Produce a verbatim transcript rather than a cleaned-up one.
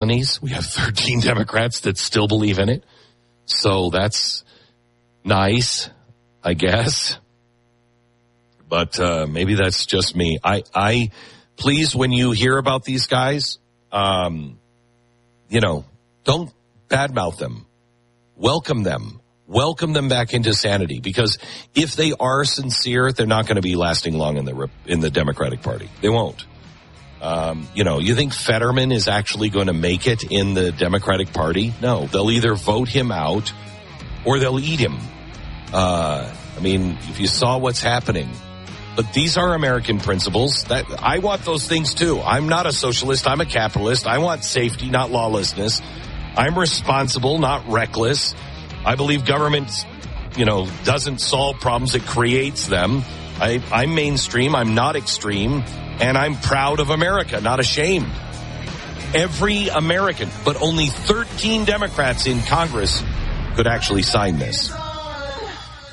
We have thirteen Democrats that still believe in it. So that's nice, I guess. But uh, maybe that's just me. I, I, please, when you hear about these guys, um, you know, don't badmouth them. Welcome them. Welcome them back into sanity. Because if they are sincere, they're not going to be lasting long in the in the Democratic Party. They won't. Um, you know, you think Fetterman is actually going to make it in the Democratic Party? No, they'll either vote him out or they'll eat him. Uh, I mean, if you saw what's happening. But these are American principles. That I want those things too. I'm not a socialist. I'm a capitalist. I want safety, not lawlessness. I'm responsible, not reckless. I believe government, you know, doesn't solve problems. It creates them. I, I'm mainstream. I'm not extreme. And I'm proud of America, not ashamed. Every American, but only thirteen Democrats in Congress could actually sign this.